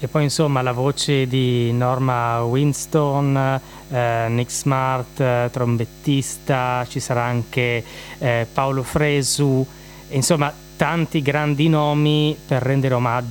E poi insomma la voce di Norma Winston, Nick Smart, trombettista, ci sarà anche Paolo Fresu, e insomma tanti grandi nomi per rendere omaggio